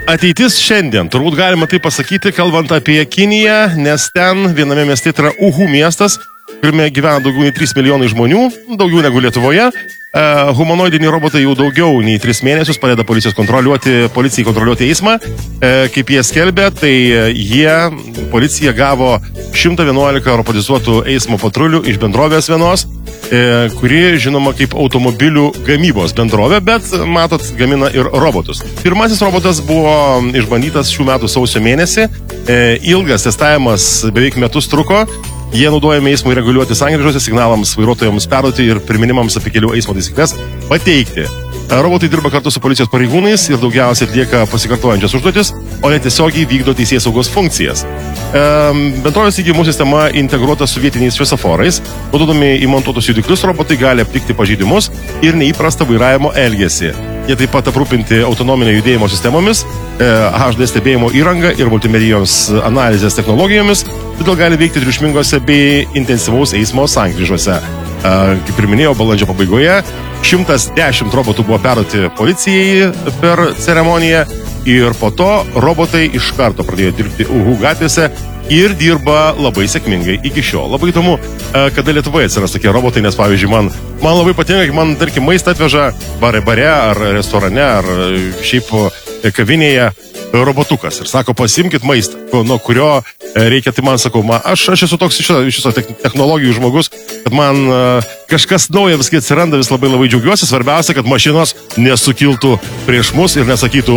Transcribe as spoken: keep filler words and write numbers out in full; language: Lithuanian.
Ateitis šiandien, turbūt galima tai pasakyti, kalbant apie Kiniją, nes ten viename mieste tai yra Uhu miestas, kuriame gyvena daugiau nei trys milijonai žmonių, daugiau negu Lietuvoje. Uh, humanoidiniai robotai jau daugiau nei tris mėnesius padeda policijos kontroliuoti, policijai kontroliuoti eismą. Uh, kaip jie skelbė, tai jie, policija gavo šimtą vienuolika robotizuotų eismo patrulių iš bendrovės vienos, uh, kuri žinoma kaip automobilių gamybos bendrovė, bet, matot, gamina ir robotus. Pirmasis robotas buvo išbandytas šių metų sausio mėnesį. Uh, ilgas testavimas beveik metus truko. Jie naudojami eismui reguliuoti sankryžose, signalams vairuotojams perduoti ir priminimams apie kelių eismo taisyklės pateikti. Robotai dirba kartu su policijos pareigūnais ir daugiausiai atlieka pasikartojančias užduotis, o ne tiesiogiai vykdo teisėsaugos funkcijas. Bendrovės įgymų sistema integruota su vietiniais šviesoforais. Naudodami įmontuotus judiklius, robotai gali aptikti pažeidimus ir neįprastą vairavimo elgesį. Jie taip pat aprūpinti autonominio judėjimo sistemomis, H D stebėjimo įranga ir multimedijos analizės technologijomis, todėl gali veikti triukšmingose bei intensyvaus eismo sankryžose. Kaip ir minėjau, balandžio pabaigoje šimtas dešimt robotų buvo perduoti policijai per ceremoniją ir po to robotai iš karto pradėjo dirbti Uhu gatvėse ir dirba labai sėkmingai iki šiol. Labai įdomu, kada Lietuvoje atsiras tokie robotai, nes pavyzdžiui, man, man labai patinka, kai man, tarkim, maistą atveža bare bare ar restorane ar šiaip kavinėje robotukas ir sako, pasimkit maistą, nuo kurio reikia, tai man sakau, man, aš, aš esu toks iš viso technologijų žmogus, kad man uh, kažkas nauja viskai atsiranda, vis labai labai džiaugiuosi, svarbiausia, kad mašinos nesukiltų prieš mus ir nesakytų,